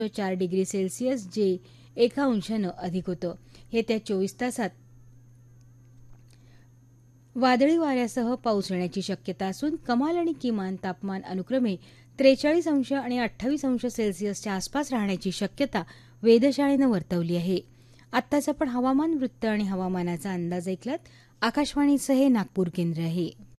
4 degree Celsius जे 1 अधिक होतं. येत्या 24 तासात वादळी वाऱ्यासह पाऊस येण्याची शक्यता असून कमाल आणि किमान तापमान अनुक्रमे 43 आणि 28 सेल्सिअसच्या आसपास राहण्याची शक्यता वेधशाळेनं वर्तवली आहे. आत्ताच आपण हवामान वृत्त आणि हवामानाचा अंदाज ऐकलात. आकाशवाणीचं हे नागपूर केंद्र आहे.